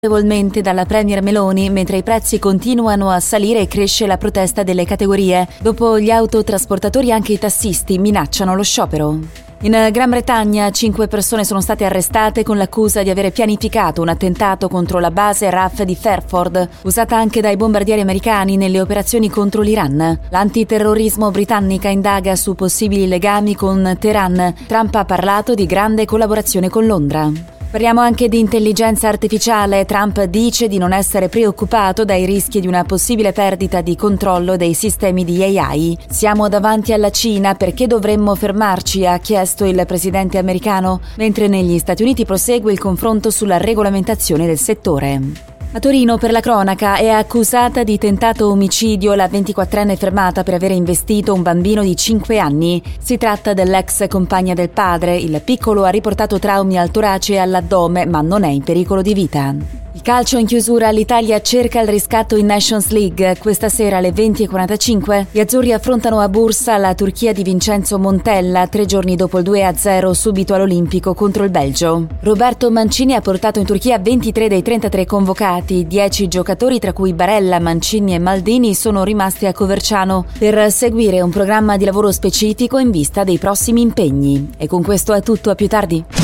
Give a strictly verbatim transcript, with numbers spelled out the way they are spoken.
favorevolmente dalla premier Meloni, mentre i prezzi continuano a salire e cresce la protesta delle categorie. Dopo gli autotrasportatori anche i tassisti minacciano lo sciopero. In Gran Bretagna cinque persone sono state arrestate con l'accusa di avere pianificato un attentato contro la base R A F di Fairford, usata anche dai bombardieri americani nelle operazioni contro l'Iran. L'antiterrorismo britannica indaga su possibili legami con Teheran. Trump ha parlato di grande collaborazione con Londra. Parliamo anche di intelligenza artificiale. Trump dice di non essere preoccupato dai rischi di una possibile perdita di controllo dei sistemi di A I. Siamo davanti alla Cina, perché dovremmo fermarci, ha chiesto il presidente americano, mentre negli Stati Uniti prosegue il confronto sulla regolamentazione del settore. A Torino, per la cronaca, è accusata di tentato omicidio la ventiquattrenne fermata per aver investito un bambino di cinque anni. Si tratta dell'ex compagna del padre. Il piccolo ha riportato traumi al torace e all'addome, ma non è in pericolo di vita. Il calcio in chiusura, l'Italia cerca il riscatto in Nations League. Questa sera alle venti e quarantacinque gli azzurri affrontano a Bursa la Turchia di Vincenzo Montella, tre giorni dopo il due a zero subito all'Olimpico contro il Belgio. Roberto Mancini ha portato in Turchia ventitré dei trentatré convocati. dieci giocatori, tra cui Barella, Mancini e Maldini, sono rimasti a Coverciano per seguire un programma di lavoro specifico in vista dei prossimi impegni. E con questo è tutto, a più tardi.